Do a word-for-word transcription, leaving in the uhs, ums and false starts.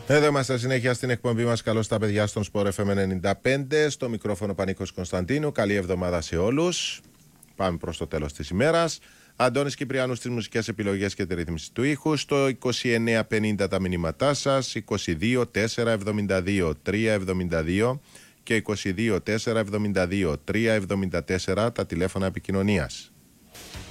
Εδώ είμαστε συνέχεια στην εκπομπή μας. Καλώς τα παιδιά στον Sport εφ εμ ενενήντα πέντε. Στο μικρόφωνο Πανίκος Κωνσταντίνου. Καλή εβδομάδα σε όλους. Πάμε προς το τέλος της ημέρας. Αντώνης Κυπριάνου στις μουσικές επιλογές και τη ρύθμιση του ήχου. Στο είκοσι εννέα πενήντα τα μηνύματά σας. είκοσι δύο τέσσερα εβδομήντα δύο τρία εβδομήντα δύο και είκοσι δύο τέσσερα εβδομήντα δύο τρία εβδομήντα τέσσερα τα τηλέφωνα επικοινωνίας.